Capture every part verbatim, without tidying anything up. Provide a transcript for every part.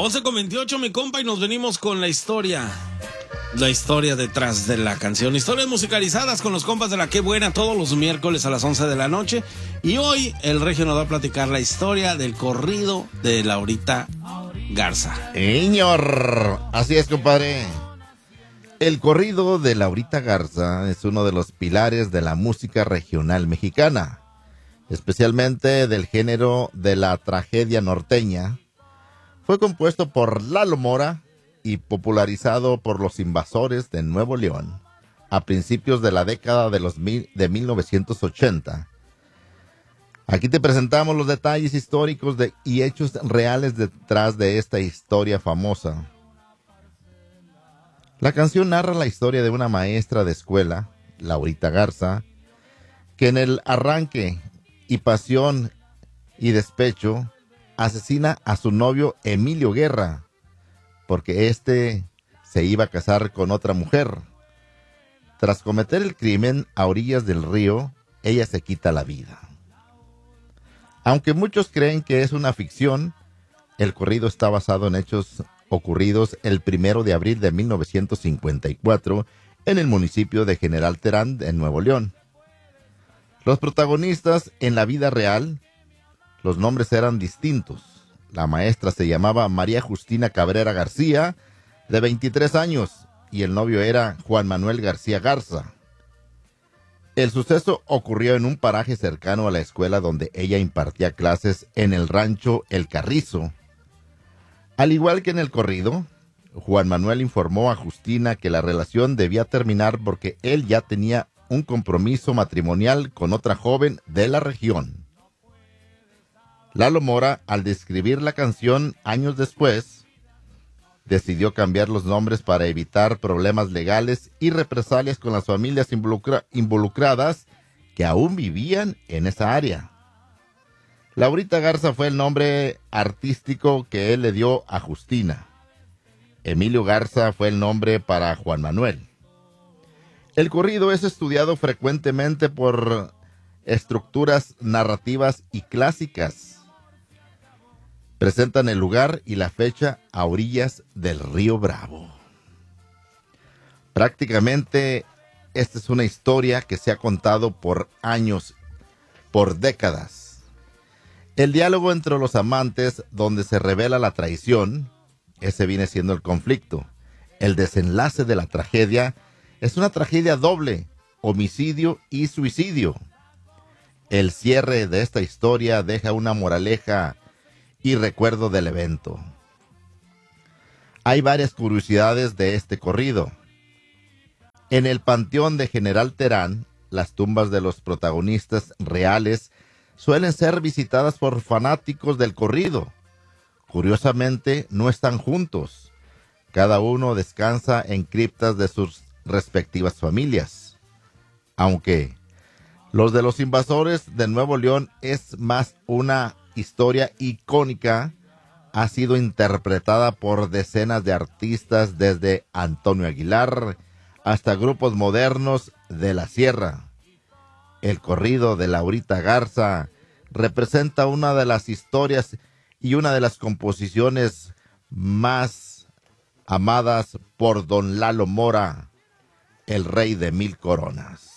once con veintiocho, mi compa, y nos venimos con la historia. La historia detrás de la canción. Historias musicalizadas con los compas de La Qué Buena todos los miércoles a las once de la noche. Y hoy el Regio nos va a platicar la historia del corrido de Laurita Garza. Señor, así es, compadre. El corrido de Laurita Garza es uno de los pilares de la música regional mexicana, especialmente del género de la tragedia norteña. Fue compuesto por Lalo Mora y popularizado por los Invasores de Nuevo León a principios de la década de, los mil, de mil novecientos ochenta. Aquí te presentamos los detalles históricos de, y hechos reales detrás de esta historia famosa. La canción narra la historia de una maestra de escuela, Laurita Garza, que en el arranque y pasión y despecho asesina a su novio Emilio Guerra, porque éste se iba a casar con otra mujer. Tras cometer el crimen a orillas del río, ella se quita la vida. Aunque muchos creen que es una ficción, el corrido está basado en hechos ocurridos el primero de abril de mil novecientos cincuenta y cuatro en el municipio de General Terán, en Nuevo León. Los protagonistas en la vida real, los nombres eran distintos. La maestra se llamaba María Justina Cabrera García, de veintitrés años, y el novio era Juan Manuel García Garza. El suceso ocurrió en un paraje cercano a la escuela donde ella impartía clases en el rancho El Carrizo. Al igual que en el corrido, Juan Manuel informó a Justina que la relación debía terminar porque él ya tenía un compromiso matrimonial con otra joven de la región. Lalo Mora, al describir la canción años después, decidió cambiar los nombres para evitar problemas legales y represalias con las familias involucra- involucradas que aún vivían en esa área. Laurita Garza fue el nombre artístico que él le dio a Justina. Emilio Garza fue el nombre para Juan Manuel. El corrido es estudiado frecuentemente por estructuras narrativas y clásicas. Presentan el lugar y la fecha a orillas del río Bravo. Prácticamente esta es una historia que se ha contado por años, por décadas. El diálogo entre los amantes, donde se revela la traición, ese viene siendo el conflicto. El desenlace de la tragedia es una tragedia doble, homicidio y suicidio. El cierre de esta historia deja una moraleja y recuerdo del evento. Hay varias curiosidades de este corrido. En el panteón de General Terán, las tumbas de los protagonistas reales suelen ser visitadas por fanáticos del corrido. Curiosamente, no están juntos. Cada uno descansa en criptas de sus respectivas familias. Aunque los de los Invasores de Nuevo León es más una historia icónica, ha sido interpretada por decenas de artistas desde Antonio Aguilar hasta grupos modernos de la sierra. El corrido de Laurita Garza representa una de las historias y una de las composiciones más amadas por don Lalo Mora, el rey de mil coronas.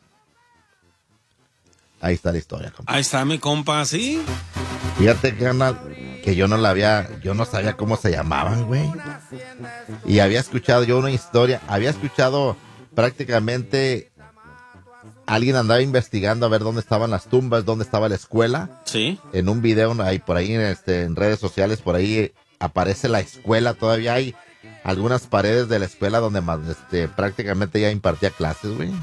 Ahí está la historia, compa. Ahí está mi compa, ¿sí? Fíjate, carnal, que yo no la había, yo no sabía cómo se llamaban, güey. Y había escuchado yo una historia, había escuchado prácticamente, alguien andaba investigando a ver dónde estaban las tumbas, dónde estaba la escuela. Sí. En un video ahí por ahí este, en redes sociales, por ahí aparece la escuela, todavía hay algunas paredes de la escuela donde este, prácticamente ya impartía clases, güey.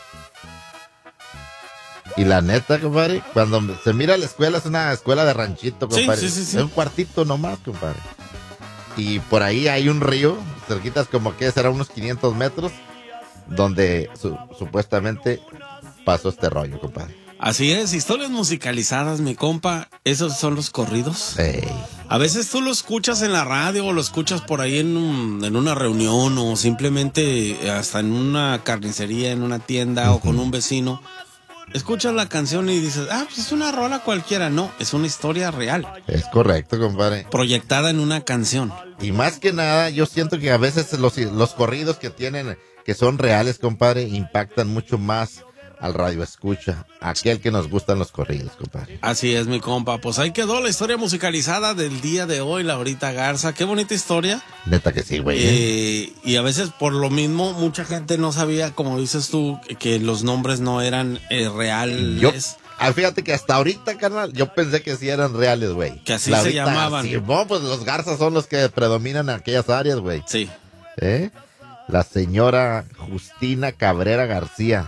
Y la neta, compadre, cuando se mira la escuela, es una escuela de ranchito, compadre. Sí, sí, sí, sí. Es un cuartito nomás, compadre. Y por ahí hay un río, cerquitas como que será unos quinientos metros, donde su, supuestamente pasó este rollo, compadre. Así es, historias musicalizadas, mi compa. Esos son los corridos. Hey. A veces tú lo escuchas en la radio o lo escuchas por ahí en, un, en una reunión o simplemente hasta en una carnicería, en una tienda uh-huh. o con un vecino. escuchas la canción y dices, ah, pues es una rola cualquiera. No, es una historia real. Es correcto, compadre. Proyectada en una canción. Y más que nada, yo siento que a veces los, los corridos que tienen, que son reales, compadre, impactan mucho más al radio escucha, aquel que nos gustan los corridos, compadre. Así es, mi compa. Pues ahí quedó la historia musicalizada del día de hoy, Laurita Garza. Qué bonita historia. Neta que sí, güey. ¿eh? Eh, y a veces por lo mismo mucha gente no sabía, como dices tú, que los nombres no eran eh, reales. Yo, ah, fíjate que hasta ahorita, carnal, yo pensé que sí eran reales, güey. Que así Laurita, se llamaban. Sí, no, pues los Garzas son los que predominan en aquellas áreas, güey. Sí. ¿Eh? La señora Justina Cabrera García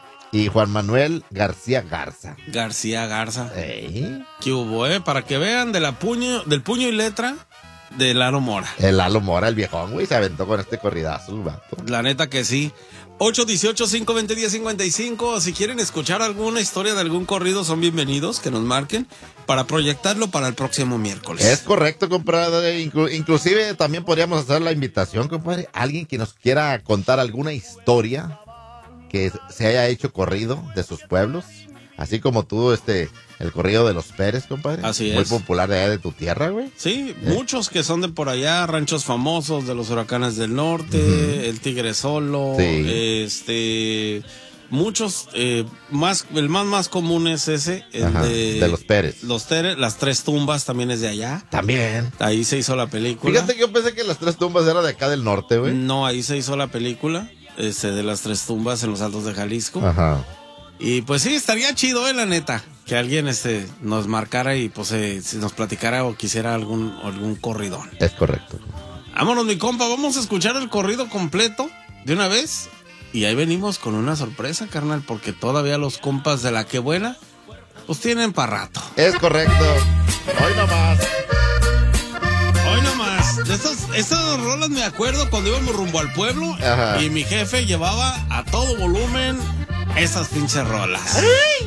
y Juan Manuel García Garza. García Garza. ¿Eh? ¿Qué hubo, eh? Para que vean de la puño, del puño y letra de Lalo Mora. El Lalo Mora, el viejón, güey, se aventó con este corridazo, el vato. La neta que sí. ocho dieciocho, cinco veinte, diez cincuenta y cinco. Si quieren escuchar alguna historia de algún corrido, son bienvenidos, que nos marquen para proyectarlo para el próximo miércoles. Es correcto, compadre. Inclu- inclusive también podríamos hacer la invitación, compadre. Alguien que nos quiera contar alguna historia que se haya hecho corrido de sus pueblos. Así como tú, este, el corrido de los Pérez, compadre. Así Muy es. popular de allá de tu tierra, güey. Sí, ¿Eh? muchos que son de por allá, ranchos famosos de los Huracanes del Norte, Uh-huh. el Tigre Solo, Sí. este, muchos, eh, más, el más más común es ese, el Ajá, de, de los Pérez. Los Tere- las Tres Tumbas también es de allá. También. Ahí se hizo la película. Fíjate que yo pensé que las Tres Tumbas eran de acá del norte, güey. No, ahí se hizo la película, este, de las Tres Tumbas en los Altos de Jalisco. Ajá. Y pues sí, estaría chido, eh, la neta, que alguien este nos marcara y pues eh, si nos platicara o quisiera algún algún corridón. Es correcto. Vámonos, mi compa, vamos a escuchar el corrido completo de una vez. Y ahí venimos con una sorpresa, carnal, porque todavía los compas de la que buena, pues tienen para rato. Es correcto. Hoy nomás. Hoy nomás, de estas, estas rolas me acuerdo cuando íbamos rumbo al pueblo. Ajá. Y mi jefe llevaba a todo volumen esas pinches rolas. ¡Ay!